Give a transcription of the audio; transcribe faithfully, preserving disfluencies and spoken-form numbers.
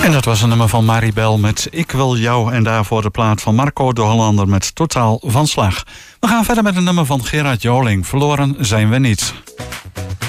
En dat was een nummer van Maribel met Ik wil jou. En daarvoor de plaat van Marco de Hollander met Totaal van Slag. We gaan verder met een nummer van Gerard Joling. Verloren zijn we niet.